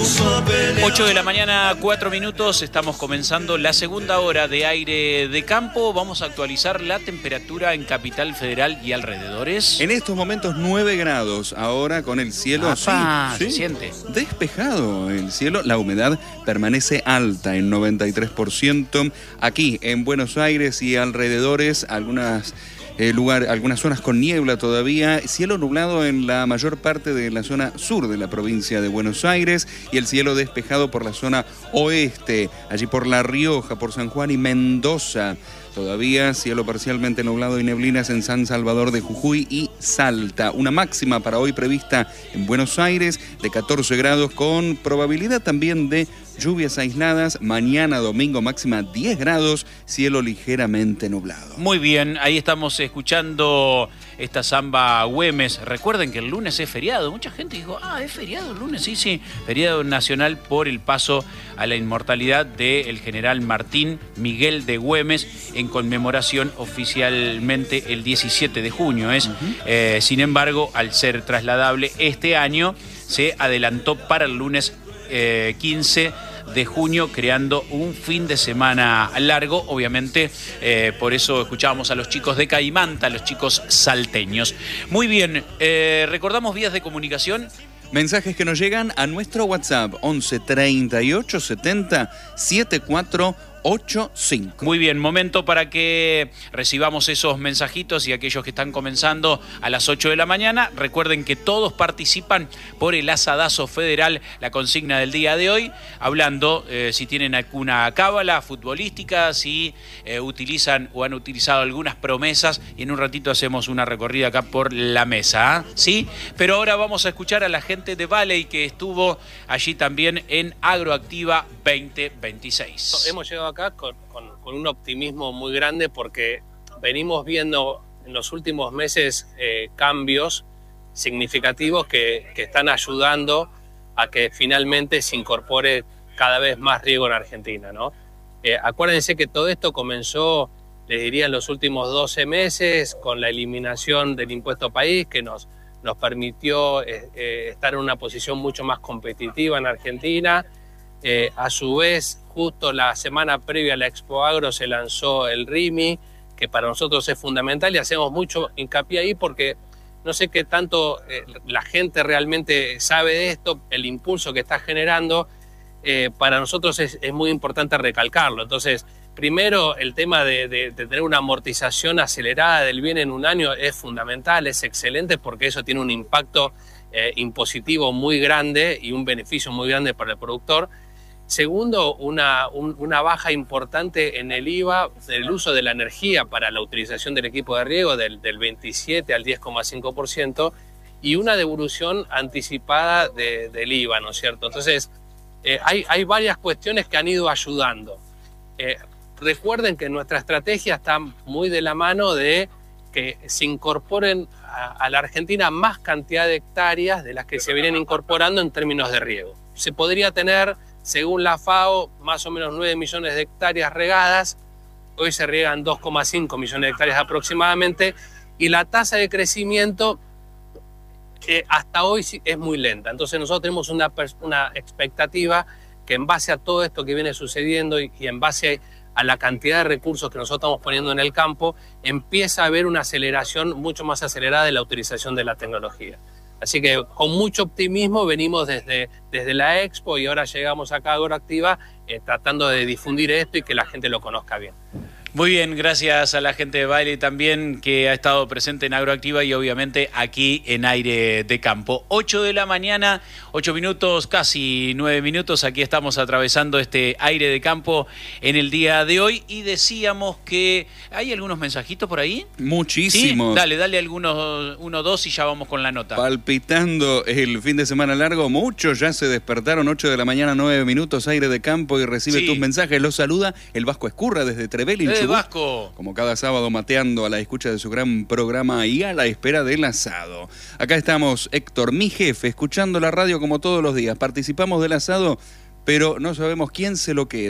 8 de la mañana, 4 minutos, estamos comenzando la segunda hora de Aire de Campo. Vamos a actualizar la temperatura en Capital Federal y alrededores. En estos momentos 9 grados, ahora con el cielo se siente despejado el cielo, la humedad permanece alta en 93%. Aquí en Buenos Aires y alrededores, algunas zonas con niebla todavía, cielo nublado en la mayor parte de la zona sur de la provincia de Buenos Aires y el cielo despejado por la zona oeste, allí por La Rioja, por San Juan y Mendoza. Todavía cielo parcialmente nublado y neblinas en San Salvador de Jujuy y Salta. Una máxima para hoy prevista en Buenos Aires de 14 grados con probabilidad también de lluvias aisladas. Mañana domingo máxima 10 grados, cielo ligeramente nublado. Muy bien, ahí estamos escuchando esta samba Güemes. Recuerden que el lunes es feriado. Mucha gente dijo, es feriado el lunes. Sí, feriado nacional por el paso a la inmortalidad del general Martín Miguel de Güemes, en conmemoración oficialmente el 17 de junio. Sin embargo, al ser trasladable este año, se adelantó para el lunes 15 de junio, creando un fin de semana largo, obviamente. Por eso escuchábamos a los chicos de Caimanta, a los chicos salteños. Muy bien, recordamos vías de comunicación. Mensajes que nos llegan a nuestro WhatsApp 11 38 70 74 85. Muy bien, momento para que recibamos esos mensajitos y aquellos que están comenzando a las 8 de la mañana. Recuerden que todos participan por el asadazo federal, la consigna del día de hoy, hablando si tienen alguna cábala futbolística, si utilizan o han utilizado algunas promesas, y en un ratito hacemos una recorrida acá por la mesa, ¿sí? Pero ahora vamos a escuchar a la gente de Valley que estuvo allí también en Agroactiva 2026. Hemos llegado acá con un optimismo muy grande porque venimos viendo en los últimos meses cambios significativos que están ayudando a que finalmente se incorpore cada vez más riego en Argentina, ¿no? Acuérdense que todo esto comenzó, les diría, en los últimos 12 meses con la eliminación del impuesto país, que nos permitió estar en una posición mucho más competitiva en Argentina. A su vez, justo la semana previa a la Expo Agro se lanzó el RIMI, que para nosotros es fundamental y hacemos mucho hincapié ahí porque no sé qué tanto la gente realmente sabe de esto, el impulso que está generando. Para nosotros es muy importante recalcarlo. Entonces, primero, el tema de tener una amortización acelerada del bien en un año es fundamental, es excelente porque eso tiene un impacto impositivo muy grande y un beneficio muy grande para el productor. Segundo, una baja importante en el IVA del uso de la energía para la utilización del equipo de riego del 27 al 10,5% y una devolución anticipada del IVA, ¿no es cierto? Entonces, hay varias cuestiones que han ido ayudando. Recuerden que nuestra estrategia está muy de la mano de que se incorporen a la Argentina más cantidad de hectáreas de las que se vienen incorporando en términos de riego. Se podría tener, según la FAO, más o menos 9 millones de hectáreas regadas. Hoy se riegan 2,5 millones de hectáreas aproximadamente y la tasa de crecimiento hasta hoy es muy lenta. Entonces nosotros tenemos una expectativa que en base a todo esto que viene sucediendo y en base a la cantidad de recursos que nosotros estamos poniendo en el campo, empieza a haber una aceleración mucho más acelerada de la utilización de la tecnología. Así que con mucho optimismo venimos desde la Expo y ahora llegamos acá a Agroactiva tratando de difundir esto y que la gente lo conozca bien. Muy bien, gracias a la gente de Baile también que ha estado presente en Agroactiva y obviamente aquí en Aire de Campo. 8 de la mañana, 8 minutos, casi 9 minutos, aquí estamos atravesando este Aire de Campo en el día de hoy y decíamos que hay algunos mensajitos por ahí. Muchísimos. ¿Sí? Dale algunos, 1, 2 y ya vamos con la nota. Palpitando el fin de semana largo, muchos ya se despertaron, 8 de la mañana, 9 minutos, Aire de Campo y recibe tus mensajes. Los saluda el Vasco Escurra desde Trevelin. Vasco. Como cada sábado mateando a la escucha de su gran programa y a la espera del asado. Acá estamos, Héctor, mi jefe, escuchando la radio como todos los días. Participamos del asado, pero no sabemos quién se lo queda.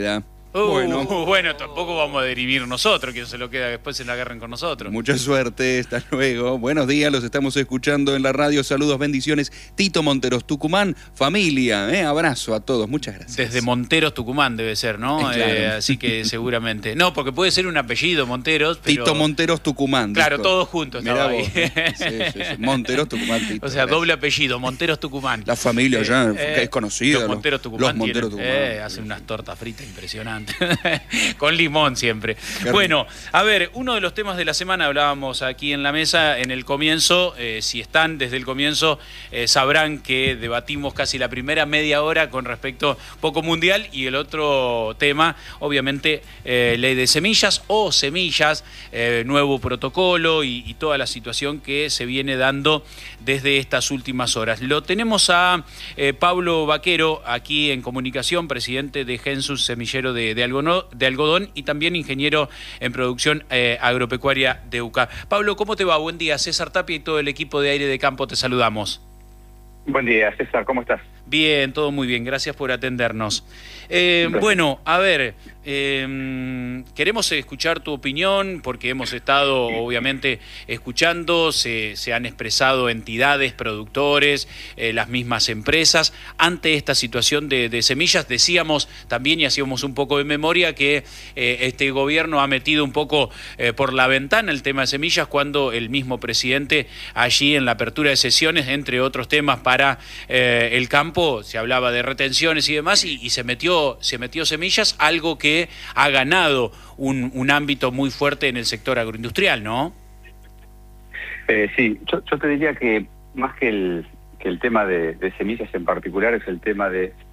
Bueno, tampoco vamos a dirimir nosotros, quien se lo queda después se la agarren con nosotros. Mucha suerte, hasta luego. Buenos días, los estamos escuchando en la radio. Saludos, bendiciones. Tito Monteros, Tucumán, familia, abrazo a todos, muchas gracias. Desde Monteros, Tucumán debe ser, ¿no? Claro. Así que seguramente. No, porque puede ser un apellido, Monteros, pero... Tito Monteros, Tucumán. Claro, dijo. todos juntos Mirá estaba ahí. vos, sí. Monteros, Tucumán, Tito. O sea, doble apellido, Monteros, Tucumán. La familia ya es conocida. Los Monteros, Tucumán. Los Monteros, Tucumán. Hacen unas tortas fritas impresionantes. Con limón siempre. Bueno, a ver, uno de los temas de la semana hablábamos aquí en la mesa en el comienzo. Si están desde el comienzo, sabrán que debatimos casi la primera media hora con respecto poco mundial, y el otro tema, obviamente, ley de semillas o semillas, nuevo protocolo y toda la situación que se viene dando desde estas últimas horas. Lo tenemos a Pablo Vaquero aquí en comunicación, presidente de Gensus Semillero de Algodón y también ingeniero en producción agropecuaria de UCA. Pablo, ¿cómo te va? Buen día. César Tapia y todo el equipo de Aire de Campo te saludamos. Buen día, César, ¿cómo estás? Bien, todo muy bien, gracias por atendernos. Bueno, a ver, queremos escuchar tu opinión porque hemos estado obviamente escuchando, se han expresado entidades, productores, las mismas empresas ante esta situación de semillas. Decíamos también y hacíamos un poco de memoria que este gobierno ha metido un poco por la ventana el tema de semillas cuando el mismo presidente allí en la apertura de sesiones, entre otros temas para el campo, se hablaba de retenciones y demás, y se metió semillas, algo que ha ganado un ámbito muy fuerte en el sector agroindustrial, ¿no? Sí, yo te diría que más que el tema de semillas en particular es el tema de